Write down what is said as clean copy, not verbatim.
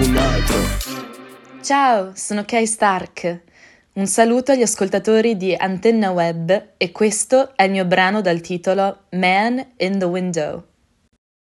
qualcun altro. Ciao, sono Kay Stark. Un saluto agli ascoltatori di Antenna Web e questo è il mio brano dal titolo Man in the Window.